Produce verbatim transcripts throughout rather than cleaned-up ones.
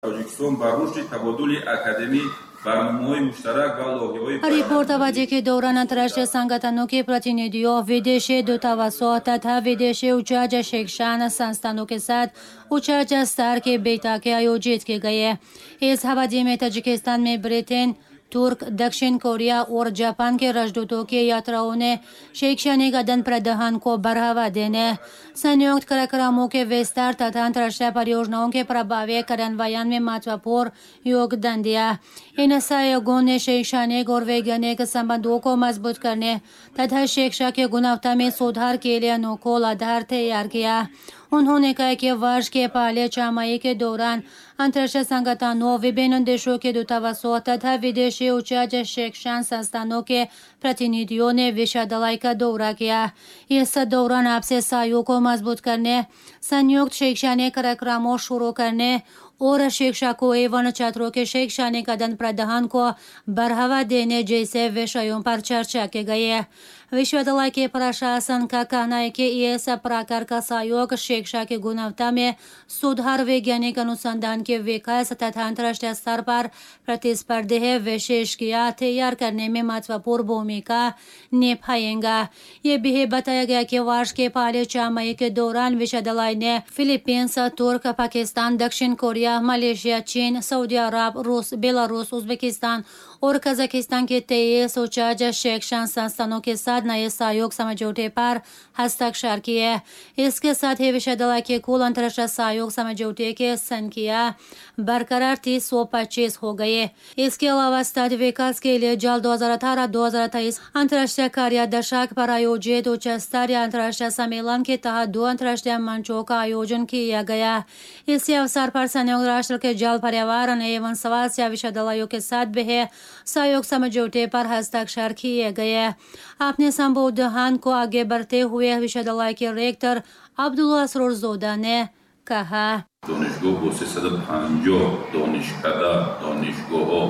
Tojikiston ба рушди табодули академӣ барномаҳои муштарак ва лоиҳаҳои Репорт авадики доран антрашти сангатаноки пратинидио видеши до тавассота та видеши учаҷа шекшана санстануки сад учаҷа старки бейтаки аёҷитки гае из ҳавадими Таҷикистан ме Бритен Турк, Дакшин Корея और Japan के राजदूतों की यात्राओं ने शैक्षणिक आदान प्रदान को बढ़ावा देने, संयुक्त कार्यक्रमों के विस्तार तथा अंतर्राष्ट्रीय परियोजनाओं के प्रभावी कार्यान्वयन में महत्वपूर्ण योगदान दिया। इन सहयोगों ने शैक्षणिक और वैज्ञानिक संबंधों को मजबूत करने तथा शिक्षा की गुणवत्ता में सुधार के लिए अनुकूल आधार तैयार किया। उन्होंने कहा कि वर्ष के पहले छमाही के दौरान अंतर्राष्ट्रीय संगठनों, विभिन्न देशों के दूतावासों तथा विदेशी उच्च शिक्षण संस्थानों के प्रतिनिधियों ने विश्वविद्यालय का दौरा किया। इस दौरान आपसी सहयोग को मजबूत करने, संयुक्त शैक्षणिक कार्यक्रमों शुरू करने और शिक्षकों एवं छात्रों के शैक्षणिक आदान प्रदान को बढ़ावा देने जैसे विषयों पर चर्चा की गई है। विश्वविद्यालय के प्रशासन का कहना है कि इस प्रकार का सहयोग शिक्षा की गुणवत्ता में सुधार, वैज्ञानिक अनुसंधान के विकास तथा अंतर्राष्ट्रीय स्तर पर प्रतिस्पर्धी विशेषज्ञ तैयार करने में महत्वपूर्ण भूमिका निभाएगा। ये भी बताया गया कि वर्ष के पहले छमाही के दौरान विश्वविद्यालय ने फिलीपींस, तुर्क, पाकिस्तान, दक्षिण कोरिया, मलेशिया, चीन, सऊदी अरब, रूस, बेलारूस, उज्बेकिस्तान और कजाकिस्तान के तेईस उच्च शिक्षण संस्थानों के साथ नए सहयोग समझौते पर हस्ताक्षर किए। इसके साथ ही विश्वविद्यालय के कुल अंतर्राष्ट्रीय सहयोग समझौते की संख्या बरकरार तीस सौ पच्चीस हो गई। इसके अलावा स्थिर विकास के लिए जल्द दो हजार अठारह दो हजार तेईस अंतर्राष्ट्रीय कार्य दशक पर आयोजित उच्च स्तरीय अंतर्राष्ट्रीय सम्मेलन के तहत दो अंतर्राष्ट्रीय मंचों का आयोजन किया गया। इसी अवसर पर संयुक्त राष्ट्र के जल, पर्यावरण एवं स्वास्थ्य विश्वविद्यालयों के साथ भी सहयोग समझौते पर हस्ताक्षर किए गए। अपने संबोधन को आगे बढ़ते हुए विश्वविद्यालय के रेक्टर अब्दुल्ला असरोरज़ोदा ने कहा, دانشگاه با سیصد و پنجاه دانشکده، دانشگاه‌ها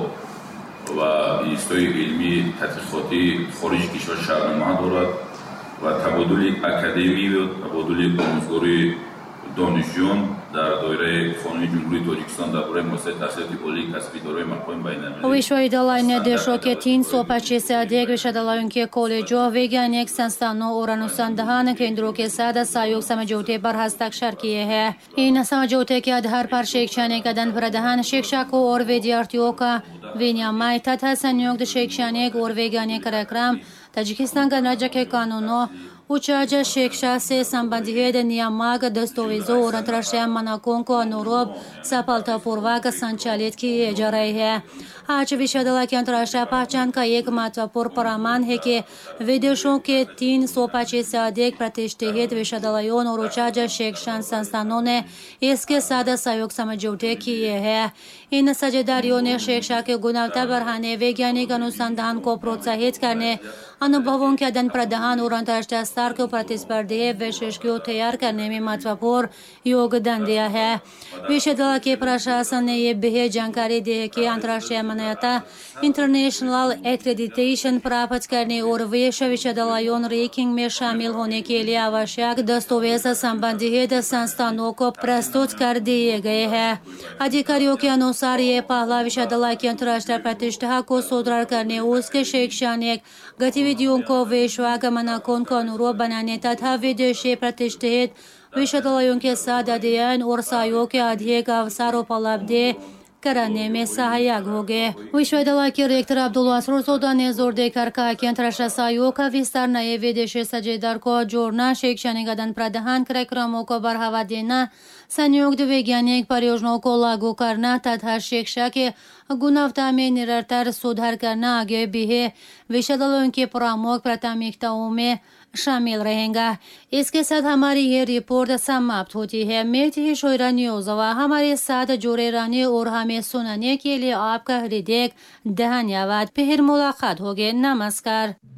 و اینستای علمی تحقیقاتی خارج کشور شهرنما دارد و تبادل اکادمی و تبادل آموزگاری دانشجویان در دایره قانون جمهوری تاجیکستان درباره مؤسسه تحصیلات عالی کسبی دارای مقام بین‌المللی. विश्वविद्यालय ने देशों के तीन सौ पच्चीस से अधिक विश्वविद्यालयों के कॉलेजों, वैज्ञानिक संस्थानों और अनुसंधान केंद्रों के साथ सहयोग समझौते पर हस्ताक्षर किए हैं। इन समझौते के आधार पर शैक्षणिक आदान प्रदान, शिक्षकों और विद्यार्थियों का विनिमय तथा संयुक्त शैक्षणिक और वैज्ञानिक कार्यक्रम ताजिकिस्तान गणराज्य के कानूनों, उच्च शिक्षा से संबंधित नियामक दस्तावेजों और अंतर्राष्ट्रीय मानकों को अनुरूप सफलतापूर्वक संचालित किए जा रहे हैं। आज विश्वविद्यालय की अंतर्राष्ट्रीय पहचान का एक महत्वपूर्ण प्रमाण है कि विदेशों के तीन सौ पच्चीस से अधिक प्रतिष्ठित विश्वविद्यालयों और उच्च शिक्षण संस्थानों ने इसके साथ सहयोग समझौते किए हैं। इन साझेदारियों ने शिक्षा की गुणवत्ता बढ़ाने, वैज्ञानिक अनुसंधान को प्रोत्साहित करने, अनुभवों के आदान प्रदान और अंतर्राष्ट्रीय स्तर को प्रतिस्पर्धी विशेषज्ञों तैयार करने में महत्वपूर्ण योगदान दिया है। विश्वविद्यालय के प्रशासन ने यह भी जानकारी दी है कि अंतर्राष्ट्रीय मान्यता इंटरनेशनल एक्रेडिटेशन प्राप्त करने और विश्व विश्वविद्यालयों रैंकिंग में शामिल होने के लिए आवश्यक दस्तावेज संबंधित संस्थानों को प्रस्तुत कर दिए गए हैं। अधिकारियों के अनुसार ये पहला विश्वविद्यालय की अंतर्राष्ट्रीय प्रतिष्ठा को सुदृढ़ करने, उसके शैक्षणिक गतिविधियों को विश्व मानकों को अनुरूप बनाने तथा विदेशी प्रतिष्ठित विश्वविद्यालयों के साथ अध्ययन और सहयोग के अधिक अवसर उपलब्ध कराने में सहायक होंगे। विश्वविद्यालय के रेक्टर अब्दुल्ला असरोरज़ोदा ने जोर देकर कहा कि अंतर्राष्ट्रीय सहयोग का विस्तार, नए विदेशी साझेदार को जोड़ना, शैक्षणिक आदान प्रदान कार्यक्रमों को बढ़ावा देना, संयुक्त वैज्ञानिक परियोजनाओं को लागू करना तथा शिक्षा के गुणवत्ता में निरंतर सुधार करना आगे भी विश्वविद्यालयों की प्रमुख प्राथमिकताओं में शामिल रहेगा। इसके साथ हमारी ये रिपोर्ट समाप्त होती है। मेरी शोरा न्यूज़ हमारे साथ जुड़े रहने और हमें सुनने के लिए आपका हृदय धन्यवाद। फिर मुलाकात होगी। नमस्कार।